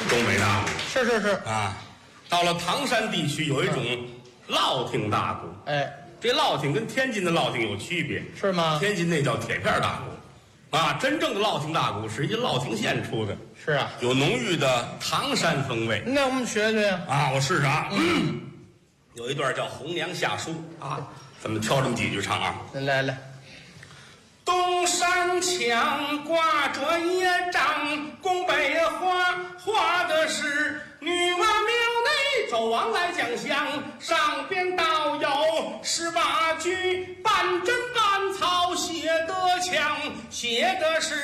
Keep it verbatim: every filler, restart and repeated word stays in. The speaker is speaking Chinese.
东北大鼓是是是， 啊。到了唐山地区，有一种烙听大鼓， 哎， 这烙听跟天津的烙听有区别， 是吗？ 天津那叫铁片大鼓，啊，真正的烙听大鼓是一烙听县出的， 是啊， 有浓郁的唐山风味那我们学学呀。 啊。我试试啊，嗯、有一段叫《红娘下书》啊，咱们挑这么几句唱啊。 来来， 东山墙挂着一张宫北画，画的是女娲庙内纣王来讲香，上边倒有十八句，半真半草写得强，写的是